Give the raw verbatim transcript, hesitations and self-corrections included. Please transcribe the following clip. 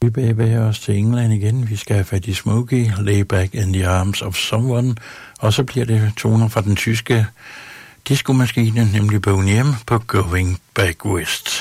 Vi bevæger os til England igen. Vi skal have fat i Smokey, Lay Back in the Arms of Someone. Og så bliver det toner fra den tyske diskomaskine, nemlig Boney M på Going Back West.